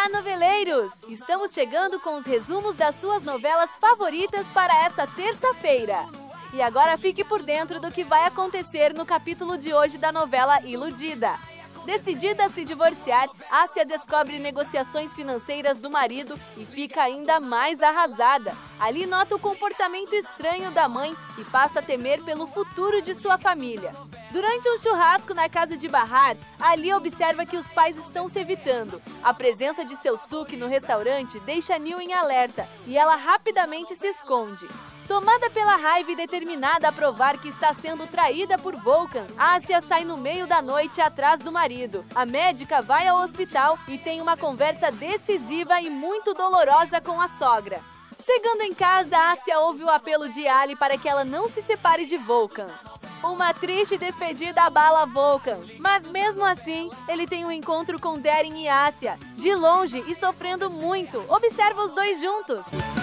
Olá, noveleiros! Estamos chegando com os resumos das suas novelas favoritas para essa terça-feira. E agora fique por dentro do que vai acontecer no capítulo de hoje da novela Iludida. Decidida a se divorciar, Ásia descobre negociações financeiras do marido e fica ainda mais arrasada. Ali nota o comportamento estranho da mãe e passa a temer pelo futuro de sua família. Durante um churrasco na casa de Bahar, Ali observa que os pais estão se evitando. A presença de seu Suk no restaurante deixa Nil em alerta e ela rapidamente se esconde. Tomada pela raiva e determinada a provar que está sendo traída por Volkan, Ásia sai no meio da noite atrás do marido. A médica vai ao hospital e tem uma conversa decisiva e muito dolorosa com a sogra. Chegando em casa, Ásia ouve o apelo de Ali para que ela não se separe de Volkan. Uma triste despedida abala Volkan, mas mesmo assim, ele tem um encontro com Derin e Ásia. De longe e sofrendo muito, observa os dois juntos.